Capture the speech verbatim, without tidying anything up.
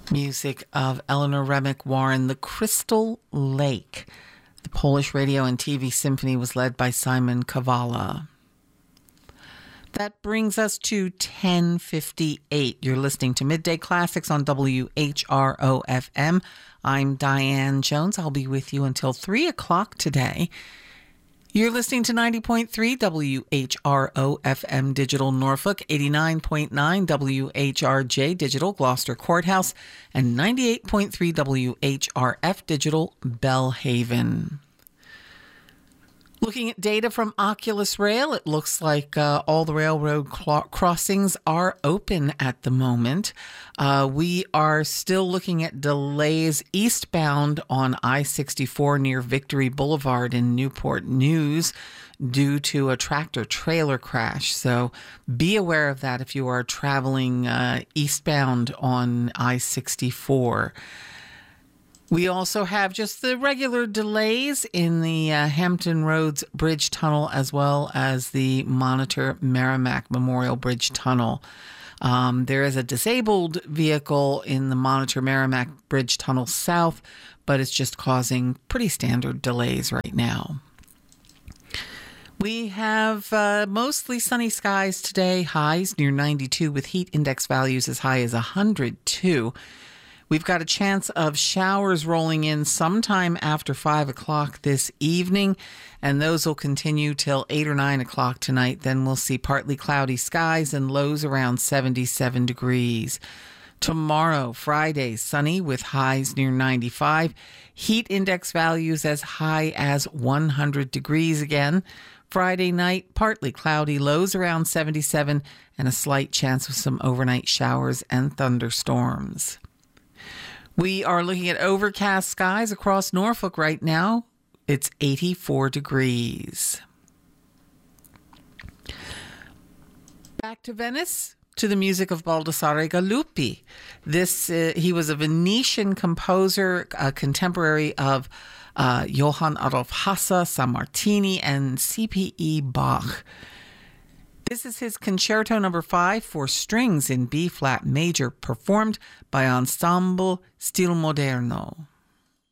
Music of Eleanor Remick-Warren, The Crystal Lake. The Polish radio and T V symphony was led by Simon Kavala. That brings us to ten fifty-eight. You're listening to Midday Classics on W H R O F M. I'm Diane Jones. I'll be with you until three o'clock today. You're listening to ninety point three W H R O F M Digital Norfolk, eighty-nine point nine W H R J Digital Gloucester Courthouse, and ninety-eight point three W H R F Digital Bellhaven. Looking at data from Oculus Rail, it looks like uh, all the railroad cl- crossings are open at the moment. Uh, we are still looking at delays eastbound on I sixty-four near Victory Boulevard in Newport News due to a tractor-trailer crash. So be aware of that if you are traveling uh, eastbound on I sixty-four. We also have just the regular delays in the uh, Hampton Roads Bridge Tunnel as well as the Monitor Merrimack Memorial Bridge Tunnel. Um, there is a disabled vehicle in the Monitor Merrimack Bridge Tunnel South, but it's just causing pretty standard delays right now. We have uh, mostly sunny skies today, highs near ninety-two with heat index values as high as one hundred two. We've got a chance of showers rolling in sometime after five o'clock this evening, and those will continue till eight or nine o'clock tonight. Then we'll see partly cloudy skies and lows around seventy-seven degrees. Tomorrow, Friday, sunny with highs near ninety-five. Heat index values as high as one hundred degrees again. Friday night, partly cloudy, lows around seventy-seven, and a slight chance of some overnight showers and thunderstorms. We are looking at overcast skies across Norfolk right now. It's eighty-four degrees. Back to Venice, to the music of Baldassare Galuppi. This uh, he was a Venetian composer, a contemporary of uh, Johann Adolf Hasse, Sammartini, and C P E Bach. This is his Concerto Number Five for strings in B-flat major, performed by Ensemble Stil Moderno.